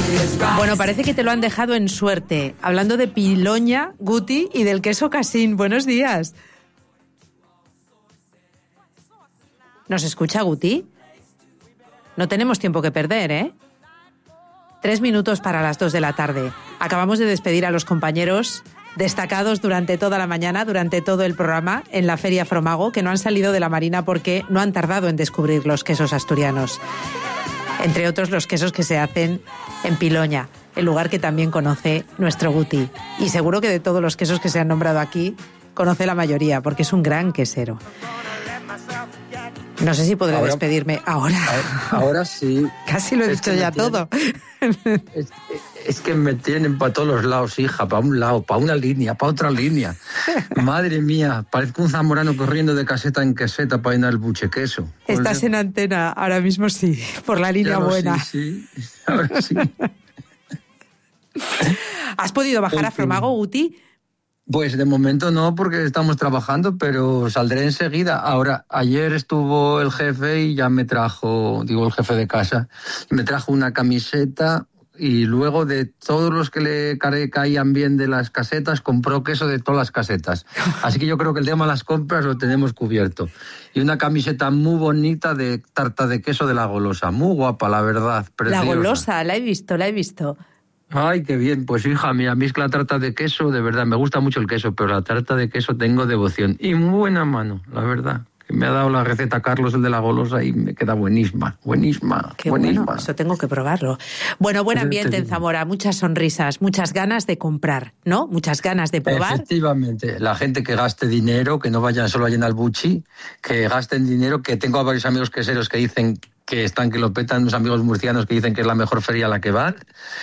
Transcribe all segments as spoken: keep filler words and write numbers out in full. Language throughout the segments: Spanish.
Bueno, parece que te lo han dejado en suerte. Hablando de Piloña, Guti, y del queso Casín. Buenos días. ¿Nos escucha, Guti? No tenemos tiempo que perder, ¿eh? Tres minutos para las dos de la tarde. Acabamos de despedir a los compañeros destacados durante toda la mañana, durante todo el programa, en la Feria Fromago, que no han salido de la Marina porque no han tardado en descubrir los quesos asturianos. Entre otros, los quesos que se hacen en Piloña, el lugar que también conoce nuestro Guti. Y seguro que de todos los quesos que se han nombrado aquí, conoce la mayoría, porque es un gran quesero. No sé si podré ahora, despedirme ahora. Ahora sí. Casi lo he es dicho ya tienen, todo. Es, es que me tienen para todos los lados, hija, para un lado, para una línea, para otra línea. Madre mía, parezco un zamorano corriendo de caseta en caseta para llenar el buche queso. Estás en antena, ahora mismo sí, por la línea buena. Sí, sí, ahora sí. ¿Has podido bajar a Fromago, Guti? Pues de momento no, porque estamos trabajando, pero saldré enseguida. Ahora, ayer estuvo el jefe y ya me trajo, digo el jefe de casa, me trajo una camiseta y luego de todos los que le caían bien de las casetas, compró queso de todas las casetas. Así que yo creo que el tema de las compras lo tenemos cubierto. Y una camiseta muy bonita de tarta de queso de La Golosa, muy guapa, la verdad, preciosa. La Golosa, la he visto, la he visto. Ay, qué bien. Pues hija mía, a mí es que la tarta de queso, de verdad, me gusta mucho el queso, pero la tarta de queso tengo devoción. Y muy buena mano, la verdad. Que me ha dado la receta Carlos, el de La Golosa, y me queda buenísima, buenísima, qué buenísima. Bueno, eso tengo que probarlo. Bueno, buen ambiente en Zamora, muchas sonrisas, muchas ganas de comprar, ¿no? Muchas ganas de probar. Efectivamente, la gente que gaste dinero, que no vayan solo a llenar el buchi, que gasten dinero, que tengo a varios amigos queseros que dicen que están que lo petan, unos amigos murcianos que dicen que es la mejor feria a la que van,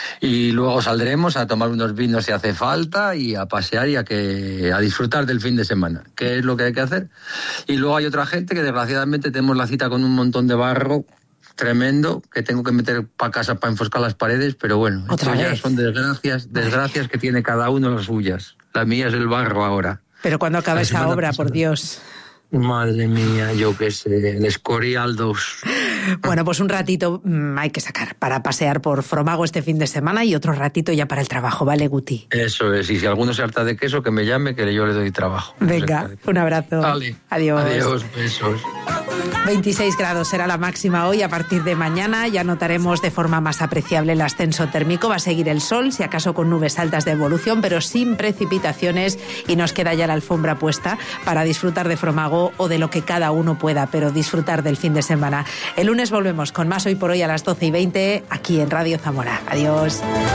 y luego saldremos a tomar unos vinos si hace falta y a pasear y a que a disfrutar del fin de semana, que es lo que hay que hacer. Y luego hay otra gente que desgraciadamente tenemos la cita con un montón de barro tremendo que tengo que meter para casa para enfoscar las paredes, pero bueno, ¿Otra vez? Ya son desgracias, desgracias que tiene cada uno las suyas. La mía es el barro ahora. Pero cuando acaba esa obra, pasada. Por Dios. Madre mía, yo qué sé, el Escorial dos. Bueno, pues un ratito mmm, hay que sacar para pasear por Fromago este fin de semana y otro ratito ya para el trabajo, ¿vale, Guti? Eso es, y si alguno se harta de queso, que me llame, que yo le doy trabajo. Venga, un abrazo. Vale. Adiós. Adiós, besos. veintiséis grados será la máxima hoy. A partir de mañana ya notaremos de forma más apreciable el ascenso térmico. Va a seguir el sol, si acaso con nubes altas de evolución, pero sin precipitaciones, y nos queda ya la alfombra puesta para disfrutar de Fromago o de lo que cada uno pueda, pero disfrutar del fin de semana. El lunes volvemos con más Hoy por Hoy a las doce y veinte aquí en Radio Zamora. Adiós.